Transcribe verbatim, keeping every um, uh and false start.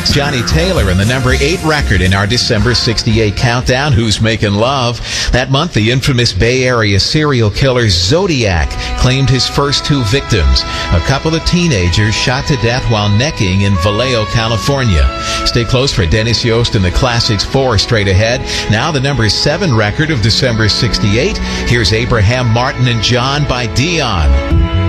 That's Johnny Taylor and the number eight record in our December sixty-eight countdown, Who's Making Love. That month, the infamous Bay Area serial killer Zodiac claimed his first two victims, a couple of teenagers shot to death while necking in Vallejo, California. Stay close for Dennis Yost and the Classics four straight ahead. Now the number seven record of December sixty-eight. Here's Abraham Martin and John by Dion.